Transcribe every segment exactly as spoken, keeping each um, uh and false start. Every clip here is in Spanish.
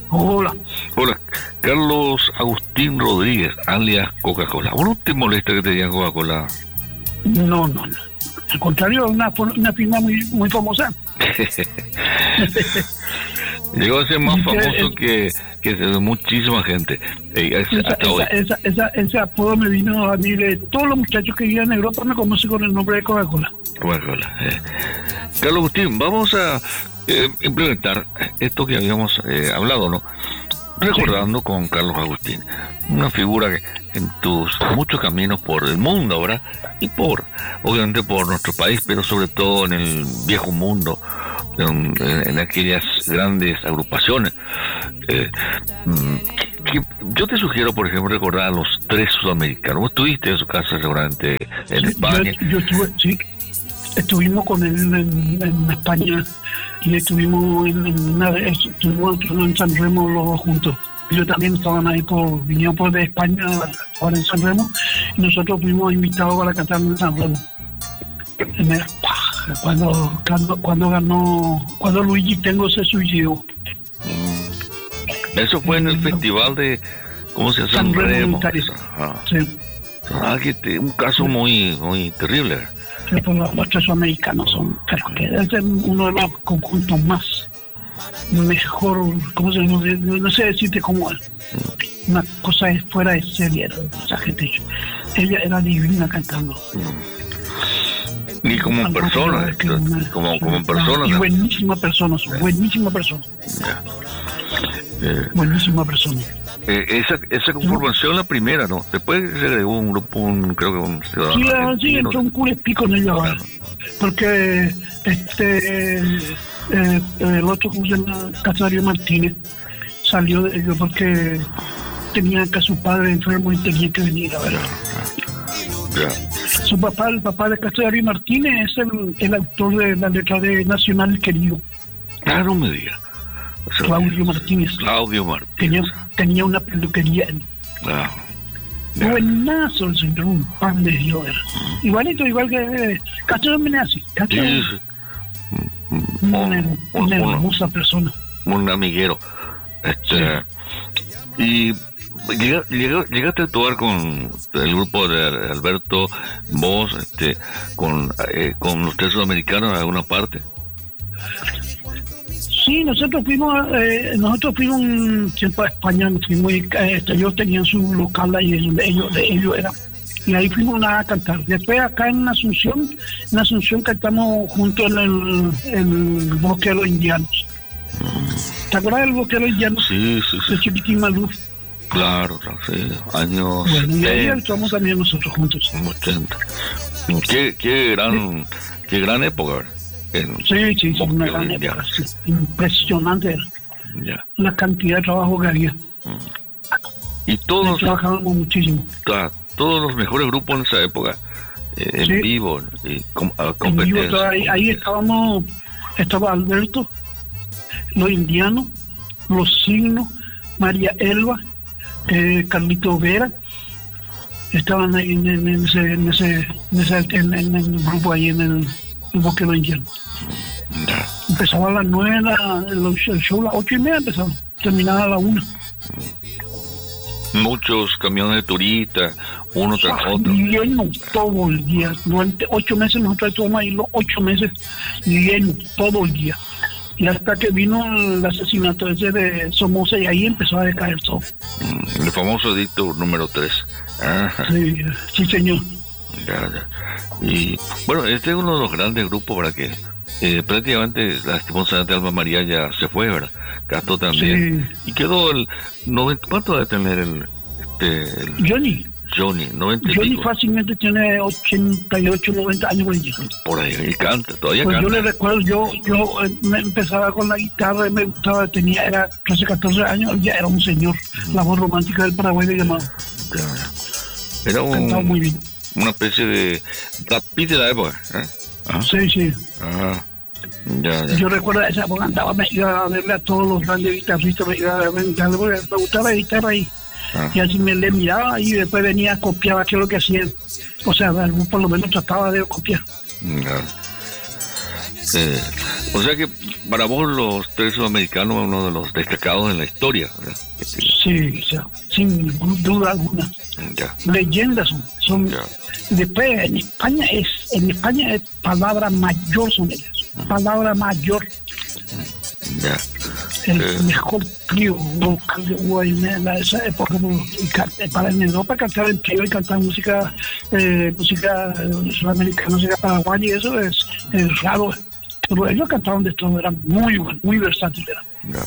Hola. Hola, Carlos Agustín Rodríguez, alias Coca-Cola. ¿Vos no te molesta que te digan Coca-Cola? No, no, no. Al contrario, es una, una firma muy, muy famosa. Llegó a ser más famoso que, que muchísima gente. Eh, esa, hasta hoy. Esa, esa, esa, ese apodo me vino a mí de todos los muchachos que viven en Europa me conocen con el nombre de Coca-Cola. Coca-Cola. Eh. Carlos Agustín, vamos a eh, implementar esto que habíamos eh, hablado, ¿no? Recordando sí. con Carlos Agustín, una figura que en tus muchos caminos por el mundo ahora y por, obviamente por nuestro país, pero sobre todo en el viejo mundo, en, en aquellas grandes agrupaciones. Eh, que, yo te sugiero, por ejemplo, recordar a los tres sudamericanos. Vos estuviste en su casa seguramente en sí, España. Yo, yo estuve, sí, estuvimos con él en, en España y estuvimos en, en, una, estuvimos en San Remo los dos juntos. Ellos también estaban ahí, por vinieron por de España ahora en San Remo y nosotros fuimos invitados para cantar en San Remo. Cuando, cuando, cuando ganó, cuando Luigi Tengo se suicidó. Eso fue en el festival de, ¿cómo se llama? San Remo. Ah. Sí. Ah, que te, un caso muy, muy terrible. Sí, pues los, los tres americanos son, creo que es uno de los conjuntos más mejor, ¿cómo se llama? No sé decirte cómo es. Una cosa es fuera de serie, esa gente. Ella era divina cantando. Y como en persona, que una, como, como en persona. Y buenísima persona, buenísima persona. Yeah. Eh, buenísima persona. Eh, esa esa conformación la primera, ¿no? Después se agregó un grupo, un, creo que un ciudadano. Sí, sí, entró un culepico en ella ahora. Porque este eh, el otro, ¿cómo se llama? Casario Martínez salió de ellos porque tenía que a su padre enfermo y tenía que venir a ver. Ya. Su papá, el papá de Casario Martínez, es el, el autor de la letra de Nacional Querido. Ah, no me digas. O sea, Claudio Martínez. Claudio Martínez. Tenía, tenía una peluquería en. Ah, buenazo el señor, un pan de Dios. Mm. Igualito, igual que eh, Castro Menazzi. Castro sí, sí. Una, un, una un, hermosa un, persona. Un amiguero. Este, sí. Y llega, llega, llegaste a actuar con el grupo de Alberto, vos, este, con, eh, con los tres sudamericanos en alguna parte. Sí, nosotros fuimos, eh, nosotros fuimos un tiempo a España, fuimos, eh, ellos tenían su local ahí, de ellos, de ellos era, y ahí fuimos a cantar. Después acá en Asunción, en Asunción cantamos juntos en el, en el Bosque de los Indianos. ¿Te acuerdas del Bosque de los Indianos? Sí, sí, sí. De Chiquitín Maluf. Claro, sí, años bueno, y ahí actuamos también nosotros juntos. ochenta. Qué, qué gran, sí. qué gran época, ¿verdad? En sí, sí, sí, una gran época, sí. Impresionante ya. La cantidad de trabajo que había. Y todos trabajábamos muchísimo. Toda, todos los mejores grupos en esa época, eh, en sí. vivo, y com, a competencia. En vivo, ahí, ahí estábamos, estaba Alberto, los Indianos, los Signos, María Elba, eh, Carlito Vera, estaban ahí en, en, en ese, en ese, en ese en, en el grupo ahí en el el Bosque de los Indianos. Empezaba a las nueve, la, el, el show a las ocho y media empezaba, terminaba a las una. Muchos camiones de turistas, uno tras ah, otro. Lleno todo el día. Durante ocho meses nosotros estuvimos ahí los ocho meses lleno todo el día. Y hasta que vino el asesinato ese de Somoza y ahí empezó a decaer todo. El famoso edicto número tres. Ah. Sí, sí, señor. Ya, ya. Y bueno, este es uno de los grandes grupos para que eh, prácticamente lastimosamente Alma María ya se fue, ¿verdad? Castro también. Sí. Y quedó el noventa, ¿cuánto debe tener el, este, el Johnny? Johnny, noventa Johnny fácilmente tiene ochenta y ocho, noventa años por ahí. Por ahí, y canta, todavía pues canta. Yo le recuerdo, yo, yo eh, me empezaba con la guitarra y me gustaba, tenía, era trece, catorce años, ya era un señor, mm. la voz romántica del Paraguay le llamaba. Ya. Era un... Cantaba muy bien. Una especie de rapid de la época, ¿eh? ¿Ah? Sí, sí. Ah, ya, ya. Yo recuerdo esa época andaba, me iba a verle a todos los grandes guitarristas, me iba a ver, me gustaba la guitarra ahí. Ah. Y así me le miraba y después venía, copiaba qué es lo que hacían. O sea, por lo menos trataba de copiar. Ya. Eh, O sea que para vos los tres sudamericanos son uno de los destacados en la historia, ¿verdad? Sí, o sea, sin duda alguna. Ya. Leyendas son. son Ya. Después en España es, en España es palabra mayor son ellos. Palabra mayor. Ya. El Eh. mejor trío vocal que hubo en la- esa época. Y can- para en Europa cantar en trío y cantar música, eh, música eh, sudamericana, música paraguaya, y eso es, es raro. Pero ellos cantaban de todo, eran muy buenos, muy versátiles. Ya.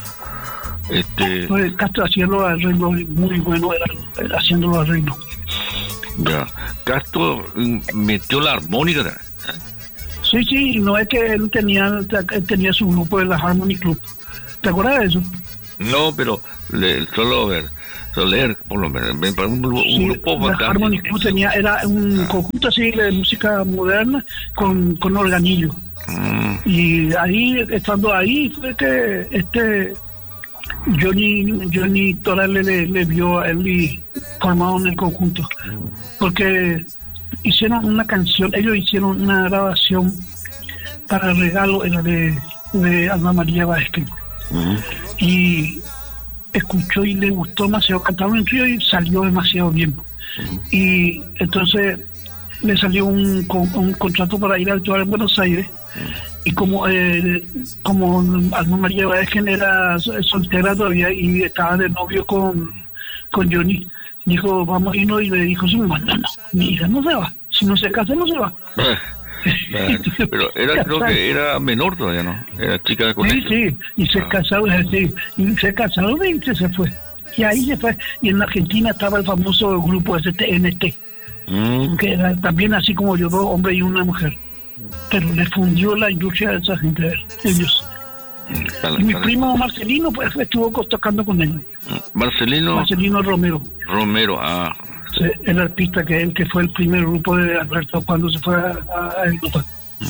Este, Entonces, Castro hacía los arreglos muy buenos, era, era haciendo los arreglos. ya. Castro mm, metió la armónica, ¿verdad? Sí, sí, no es que él tenía, él tenía su grupo de la Harmony Club. ¿Te acuerdas de eso? No, pero le, solo ver, solo leer, por lo menos, me parece un, un Sí, grupo la fantástico. Harmony Club tenía, era un Ah. conjunto así de música moderna con, con organillo. Mm, Y ahí, estando ahí, fue que este Johnny Johnny Torales le, le vio a él y formaron el conjunto. Porque hicieron una canción, ellos hicieron una grabación para regalo, era de, de Alma María Vázquez. mm, Y escuchó y le gustó demasiado, cantaron en trío y salió demasiado bien. Y entonces le salió un, con- un contrato para ir a actuar en Buenos Aires. Y como eh, como Alma María Vázquez era soltera todavía y estaba de novio con, con Johnny, dijo, vamos a irnos, y le dijo, sí, no, no, no, mi hija no se va, si no se casa no se va. eh, eh, pero era, creo que era menor todavía, ¿no? Era chica de Sí, colegio. sí, y se Ah. casaron, sí, y se casaron y se, se fue. Y ahí se fue. Y en Argentina estaba el famoso grupo ese T N T, Mm, que era también así como yo, dos hombres y una mujer. Pero le fundió la industria de esa gente, ellos. tal- Y mi tal- primo Marcelino pues estuvo co- tocando con él. Marcelino Marcelino Romero, Romero, ah, sí, el artista que él que fue el primer grupo de Alberto cuando se fue a, a- a Europa.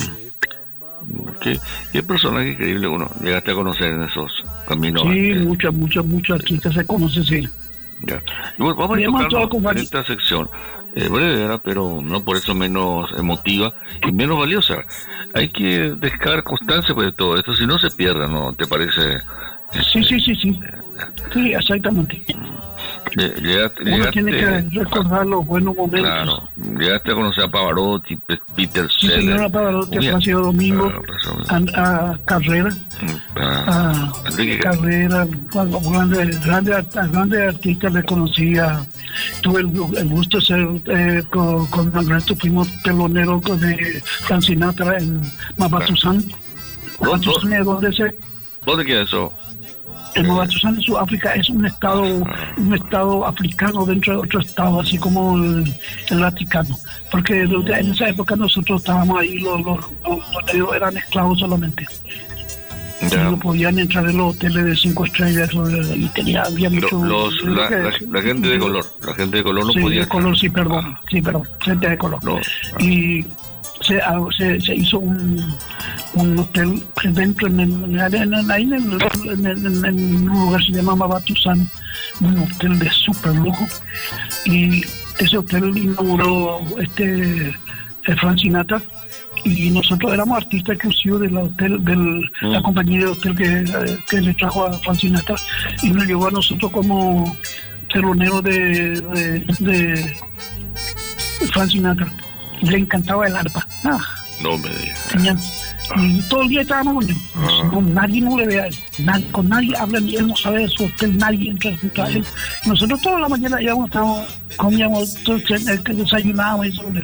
qué, qué personaje increíble uno llegaste a conocer en esos caminos. Sí, antes. muchos, muchos, muchos artistas se conocen, sí. Ya. Y bueno, vamos a ir Y hemos tocando estado con en varios- esta sección. Eh, breve, ¿verdad? Pero no por eso menos emotiva y menos valiosa. Hay que dejar constancia pues, de todo esto, si no se pierde, ¿no? ¿Te parece? Sí, sí, sí, sí. Sí, exactamente. Lle- Llegaste, Uno llegaste- tiene que recordar los buenos momentos. claro, llegaste a conocer a Pavarotti, Pe- Peter Sí, Sellers. señora Pavarotti, Muy bien. Plácido Domingo, Ah, Plácido a, a Carrera, Ah, a Enrique, Carrera, a grandes, grandes, a grandes artistas le conocía. Tuve el, el gusto de ser eh, con, con nuestro primo telonero con de Frank Sinatra en Mabatuzán. Mabatuzán es donde se ¿dónde queda eso? El Mabatuzán en Sudáfrica es un estado un estado africano dentro de otro estado, así como el, el Vaticano. Porque en esa época nosotros estábamos ahí, los, los, los, los negros eran esclavos solamente. Ya. No podían entrar en los hoteles de cinco estrellas y tenía, había Pero mucho... los, la, la- la gente de color, la gente de color no sí, podía de estar. color, sí, perdón, sí, perdón, gente de color. No. Ah. Y se, ah, se, se hizo un, un hotel dentro, en, el, en, el- ahí en, el- en, el- en- en un lugar que se llama Mabatuzán, un hotel de súper lujo. Y ese hotel inauguró este eh, Frank Sinatra. Y nosotros éramos artistas exclusivos del hotel, de Mm. la compañía de hotel que, eh, que le trajo a Frank Sinatra, y nos llevó a nosotros como teloneros de, de, de Frank Sinatra. Le encantaba el arpa. Ah, No me digas. tenían- y todo el día estábamos con él. Ah. No, nadie no le ve a él. Nadie, con nadie habla, ni él no sabe de su hotel, nadie entra junto a él. Nosotros toda la mañana íbamos, estábamos, comíamos, todos, eh, desayunábamos y eso con él.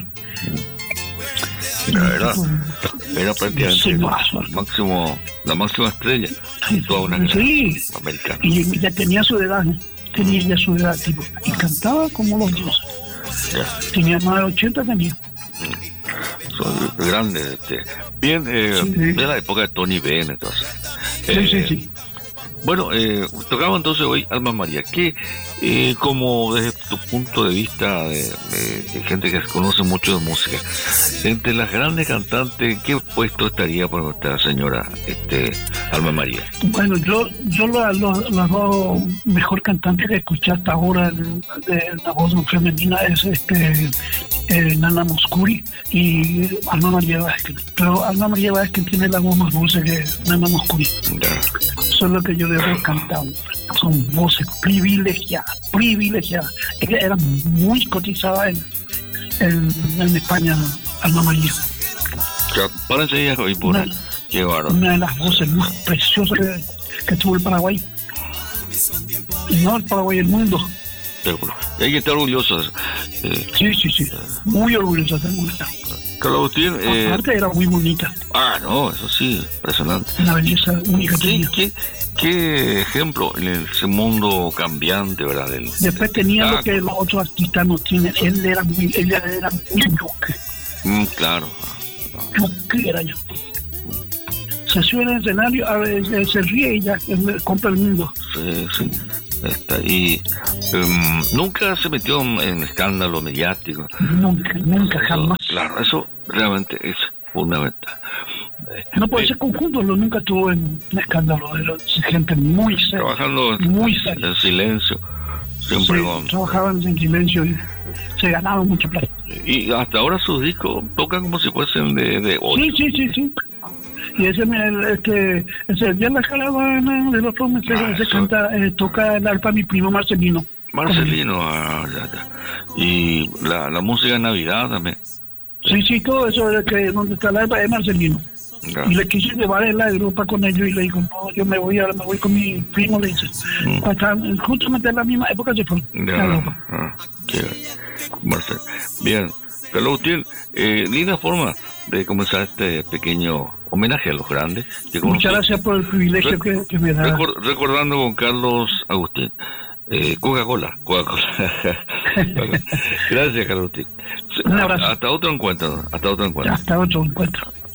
Era, era, era prácticamente Sí, el guaso. máximo, la máxima estrella de toda una Sí. americana. Y ya tenía su edad, ¿eh? Tenía ya su edad, tipo. Y cantaba como los dioses. Ya, Tenía más de ochenta, tenía. son grandes. Este. Bien, eh, Sí. de la época de Tony Bennett, entonces. Sí, Eh, sí, sí. Bueno, eh, tocamos entonces hoy Alma María. ¿Qué, eh, como desde tu punto de vista de, de- de gente que conoce mucho de música, entre las grandes cantantes, ¿qué puesto estaría por nuestra señora este, Alma María? Bueno, yo, yo la- lo- las dos mejor cantantes que escuché hasta ahora de, de la voz femenina es este eh, Nana Moscuri y Alma María Vázquez. Pero Alma María Vázquez tiene la voz más dulce que Nana Moscuri. Eso es lo que yo debo cantar. Son voces privilegiadas, privilegiadas. Ella era muy cotizada en, en, en España, Alma María. Para enseñar hoy por una, una de las voces más preciosas que, que tuvo el Paraguay. Y no el Paraguay, el mundo. Hay que estar orgullosos. Eh, sí, sí, sí. Muy orgullosos de esta. Carlos Agustín. Eh, Aparte era muy bonita. Ah, no, eso sí, impresionante. Una belleza única. ¿Qué, qué, qué ejemplo en ese mundo cambiante, ¿verdad? Del, Después tenía ah, lo que los otros artistas no tienen. Él era muy, ella era muy yuque. Mm, claro. Yuque era yo. Se sube en el escenario, a ver, se ríe y ya compra el mundo. Sí, sí. Está, y um, nunca se metió en escándalo mediático. Nunca, nunca, eso, jamás. Claro, eso realmente es fundamental. No puede eh, ser conjunto, lo nunca estuvo en un escándalo. Era gente muy seria. Trabajando muy seria. En silencio. Siempre sí, con... trabajaban en silencio y se ganaban mucha plata. Y hasta ahora sus discos tocan como si fuesen de, de hoy. Sí, sí, sí, sí. Y ese, este, ese día la caravana del otro mes ah, se canta, eh, toca el arpa mi primo Marcelino. Marcelino, ah, ya, ya. Y la, la música de Navidad también. Sí, sí, todo eso de que donde está el arpa es Marcelino. Ya. Y le quise llevar en la Europa con ellos y le digo, no, yo me voy ahora me voy con mi primo, le dice. Mm. Hasta, justamente en la misma época se fue a Europa. Ah, qué, Marcel. Bien. Carlos Agustín, eh, linda forma de comenzar este pequeño homenaje a los grandes. Muchas gracias por el privilegio Re- que, que me da. Record- recordando con Carlos Agustín. Eh, Coca-Cola, Coca-Cola. Gracias, Carlos Agustín. Un abrazo. Hasta otro encuentro. Hasta otro encuentro. Hasta otro encuentro.